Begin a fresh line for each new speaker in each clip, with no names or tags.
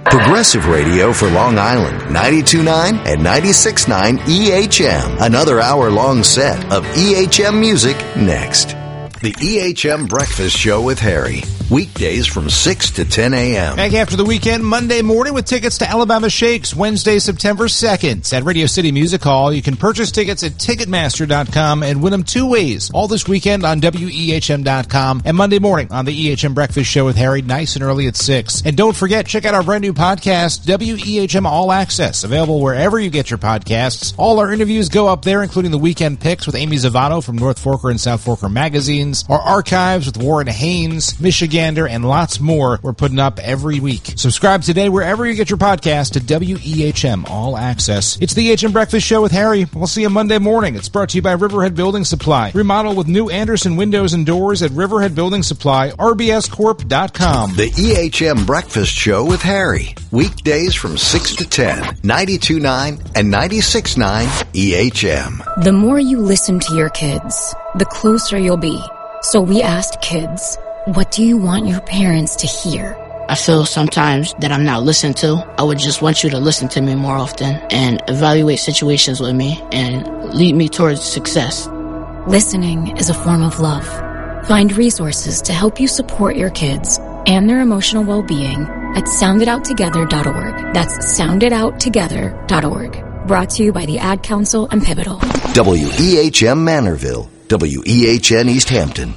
Progressive radio for Long Island, 92.9 and 96.9 EHM. Another hour-long set of EHM music next. The EHM Breakfast Show with Harry. Weekdays from 6 to 10 a.m.
Back after the weekend, Monday morning with tickets to Alabama Shakes, Wednesday, September 2nd at Radio City Music Hall. You can purchase tickets at Ticketmaster.com and win them two ways. All this weekend on WEHM.com and Monday morning on the EHM Breakfast Show with Harry, nice and early at 6. And don't forget, check out our brand new podcast, WEHM All Access, available wherever you get your podcasts. All our interviews go up there, including the weekend picks with Amy Zavato from North Forker and South Forker magazines, our archives with Warren Haynes, Michigander, and lots more we're putting up every week. Subscribe today wherever you get your podcast to WEHM All Access. It's the EHM Breakfast Show with Harry. We'll see you Monday morning. It's brought to you by Riverhead Building Supply. Remodel with new Anderson windows and doors at Riverhead Building Supply, rbscorp.com.
The EHM Breakfast Show with Harry. Weekdays from 6 to 10, 92.9 and 96.9 EHM.
The more you listen to your kids, the closer you'll be. So we asked kids, what do you want your parents to hear?
I feel sometimes that I'm not listened to. I would just want you to listen to me more often and evaluate situations with me and lead me towards success.
Listening is a form of love. Find resources to help you support your kids and their emotional well-being at sounditouttogether.org. That's sounditouttogether.org. Brought to you by the Ad Council and Pivotal.
WEHM Manorville, WEHN East Hampton,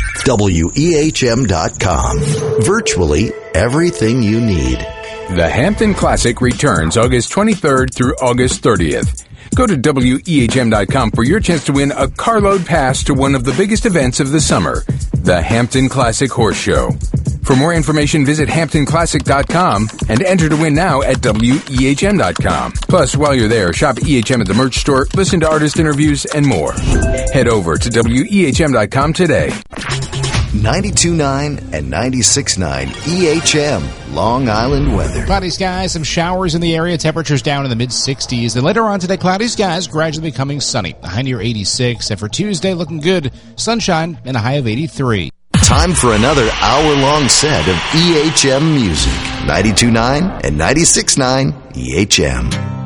WEHM.com. Virtually everything you need.
The Hampton Classic returns August 23rd through August 30th. Go to WEHM.com for your chance to win a carload pass to one of the biggest events of the summer, the Hampton Classic Horse Show. For more information, visit HamptonClassic.com and enter to win now at WEHM.com. Plus, while you're there, shop EHM at the merch store, listen to artist interviews, and more. Head over to WEHM.com today.
92.9 and 96.9 EHM, Long Island weather.
Cloudy skies, some showers in the area, temperatures down in the mid-60s. Then later on today, cloudy skies gradually becoming sunny. A high near 86. And for Tuesday, looking good. Sunshine and a high of 83.
Time for another hour-long set of EHM music. 92.9 and 96.9 EHM.